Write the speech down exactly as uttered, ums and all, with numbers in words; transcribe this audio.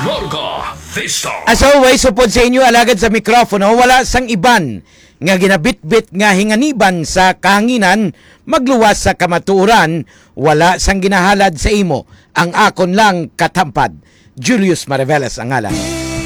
Larga Vista. As always, supod sa inyo alagad sa mikropono, wala sang iban nga ginabitbit nga hinganiban sa kahanginan, magluwas sa kamatuoran, wala sang ginahalad sa imo, ang akon lang katampad. Julius Mariveles ang ngalan.